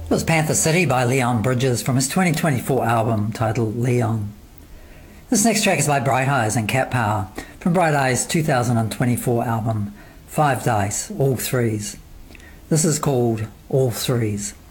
It was Panther City by Leon Bridges from his 2024 album titled Leon. This next track is by Bright Eyes and Cat Power from Bright Eyes' 2024 album 5 Dice, All Threes. This is called All Threes.